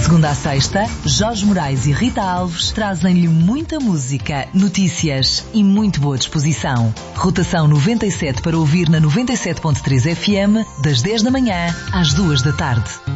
segunda à sexta, Jorge Moraes e Rita Alves trazem-lhe muita música, notícias e muito boa disposição. Rotação 97 para ouvir na 97.3 FM, das 10 da manhã às 2 da tarde.